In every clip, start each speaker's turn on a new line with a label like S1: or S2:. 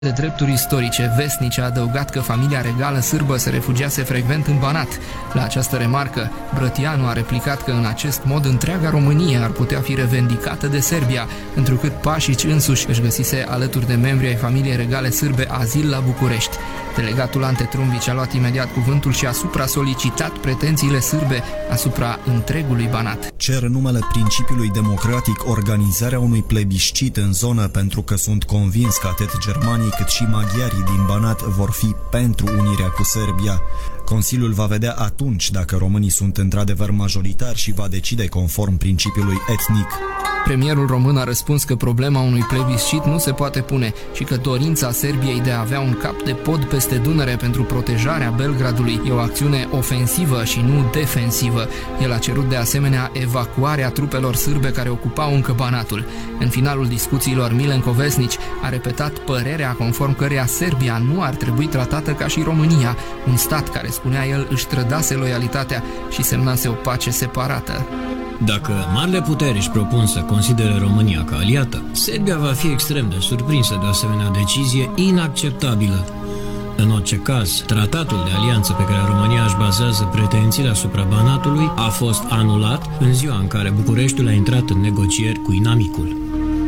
S1: de drepturi istorice Vesnice a adăugat că familia regală sârbă se refugiase frecvent în Banat. La această remarcă, Brătianu a replicat că în acest mod întreaga Românie ar putea fi revendicată de Serbia, întrucât Pașici însuși își găsise alături de membri ai familiei regale sârbe azil la București. Delegatul Ante Trumbici a luat imediat cuvântul și a supra-solicitat pretențiile sârbe asupra întregului Banat.
S2: Cer în numele principiului democratic organizarea unui plebiscit în zonă pentru că sunt convins că atât germanii cât și maghiarii din Banat vor fi pentru unirea cu Serbia. Consiliul va vedea atunci dacă românii sunt într-adevăr majoritari și va decide conform principiului etnic.
S1: Premierul român a răspuns că problema unui plebiscit nu se poate pune și că dorința Serbiei de a avea un cap de pod peste Dunăre pentru protejarea Belgradului e o acțiune ofensivă și nu defensivă. El a cerut de asemenea evacuarea trupelor sârbe care ocupau încă Banatul. În finalul discuțiilor, Milenko Vesnici a repetat părerea conform căreia Serbia nu ar trebui tratată ca și România, un stat care, spunea el, își trădase loialitatea și semnase o pace separată.
S3: Dacă marile puteri își propun să considere România ca aliată, Serbia va fi extrem de surprinsă de o asemenea decizie inacceptabilă. În orice caz, tratatul de alianță pe care România își bazează pretențiile asupra Banatului a fost anulat în ziua în care Bucureștiul a intrat în negocieri cu inamicul.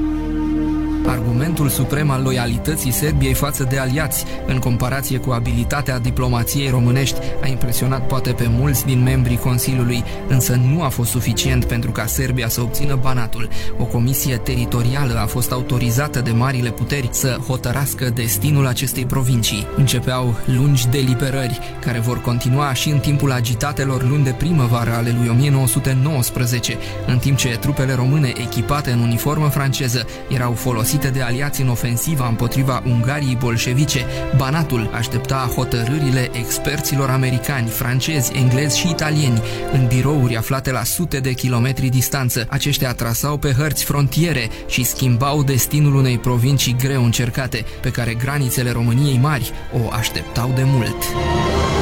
S1: Argumentul suprem al loialității Serbiei față de aliați, în comparație cu abilitatea diplomației românești, a impresionat poate pe mulți din membrii Consiliului, însă nu a fost suficient pentru ca Serbia să obțină Banatul. O comisie teritorială a fost autorizată de marile puteri să hotărască destinul acestei provincii. Începeau lungi deliberări, care vor continua și în timpul agitatelor luni de primăvară ale lui 1919, în timp ce trupele române echipate în uniformă franceză erau folosite de aliați în ofensiva împotriva Ungariei bolșevice. Banatul aștepta hotărârile experților americani, francezi, englezi și italieni în birouri aflate la sute de kilometri distanță. Aceștia trasau pe hărți frontiere și schimbau destinul unei provincii greu încercate, pe care granițele României mari o așteptau de mult.